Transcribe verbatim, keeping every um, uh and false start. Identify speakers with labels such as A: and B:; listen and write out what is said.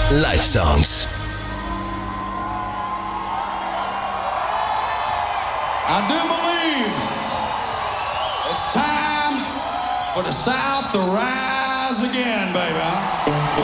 A: Live Songs.
B: I do believe it's time for the South to rise again, baby.